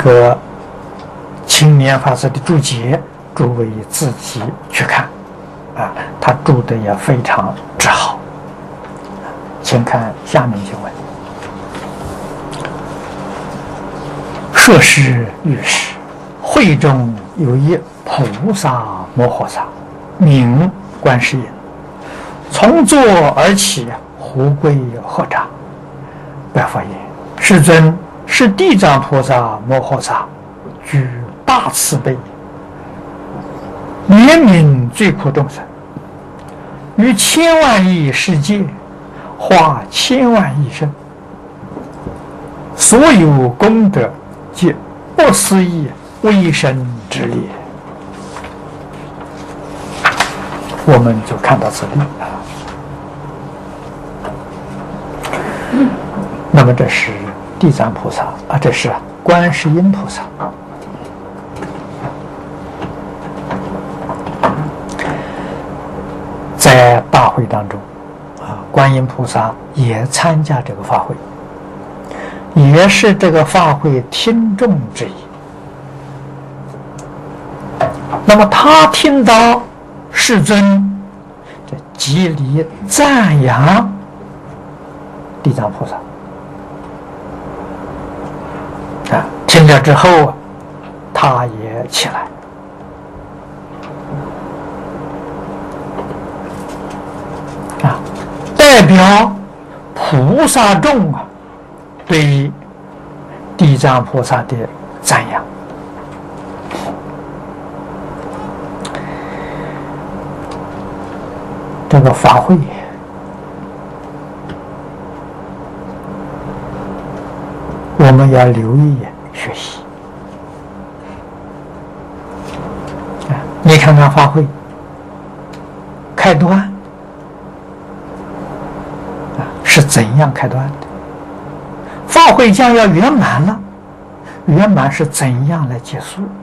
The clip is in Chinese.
个青年法师的注解，诸位自己去看，他注的也非常之好。请看下面经文：说是律师，会中有一菩萨摩诃萨，名观世音，从坐而起，胡跪合掌，拜佛言：世尊，是地藏菩萨摩诃萨，具大慈悲，怜悯罪苦众生，于千万亿世界化千万亿身，所有功德皆不思议微身之力。我们就看到这里那么这是地藏菩萨这是观世音菩萨。在大会当中观音菩萨也参加这个法会，也是这个法会听众之一。那么他听到世尊这极力赞扬地藏菩萨听了之后他也起来代表菩萨众对地藏菩萨的赞扬。这个法会我们要留意学习你看看法会开端是怎样开端的？法会将要圆满了，圆满是怎样来结束？